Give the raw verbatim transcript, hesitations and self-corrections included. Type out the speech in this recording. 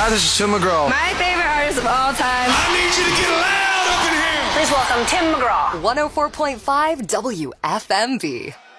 Hi, this is Tim McGraw. My favorite artist of all time. I need you to get loud up in here. Please welcome Tim McGraw. one oh four point five W F M V.